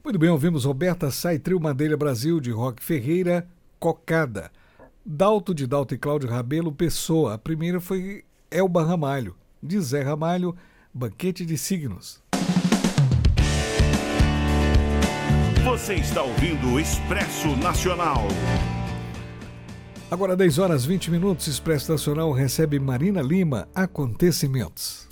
Muito bem, ouvimos Roberta Sai, Trio Madeira Brasil, de Roque Ferreira, Cocada. Dalto, de Dalto e Cláudio Rabelo, Pessoa. A primeira foi Elba Ramalho, de Zé Ramalho, Banquete de Signos. Você está ouvindo o Expresso Nacional. Agora 10 horas 20 minutos, Expresso Nacional recebe Marina Lima, Acontecimentos.